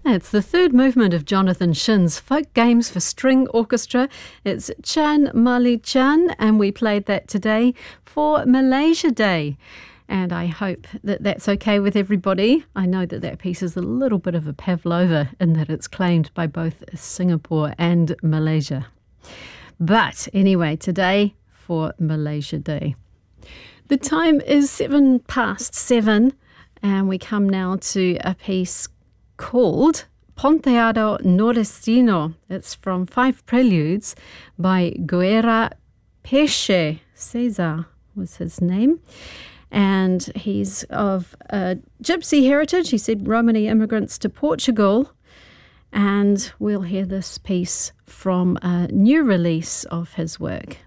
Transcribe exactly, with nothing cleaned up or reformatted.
It's the third movement of Jonathan Shin's Folk Games for String Orchestra. It's Chan Mali Chan, and we played that today for Malaysia Day. And I hope that that's okay with everybody. I know that that piece is a little bit of a pavlova in that it's claimed by both Singapore and Malaysia. But anyway, today for Malaysia Day. The time is seven past seven, and we come now to a piece called Ponteado Nordestino. It's from Five Preludes by Guerra Peche. Cesar was his name. And he's of uh, Gypsy heritage. He said Romani immigrants to Portugal. And we'll hear this piece from a new release of his work.